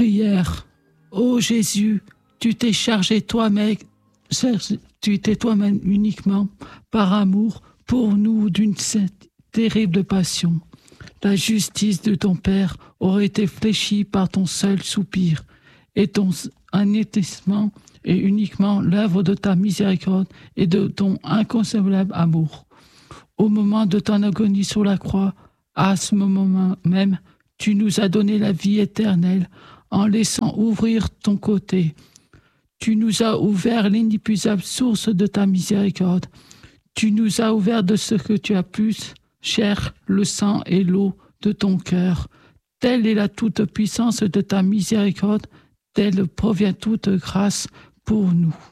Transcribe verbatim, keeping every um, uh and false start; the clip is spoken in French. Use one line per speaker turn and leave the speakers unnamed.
Prière. Ô Jésus, tu t'es chargé toi-même, tu t'es toi-même uniquement par amour pour nous d'une terrible passion. La justice de ton Père aurait été fléchie par ton seul soupir, et ton anéantissement est uniquement l'œuvre de ta miséricorde et de ton inconcevable amour. Au moment de ton agonie sur la croix, à ce moment même, tu nous as donné la vie éternelle en laissant ouvrir ton côté. Tu nous as ouvert l'inépuisable source de ta miséricorde. Tu nous as ouvert de ce que tu as plus cher, le sang et l'eau de ton cœur. Telle est la toute-puissance de ta miséricorde, telle provient toute grâce pour nous.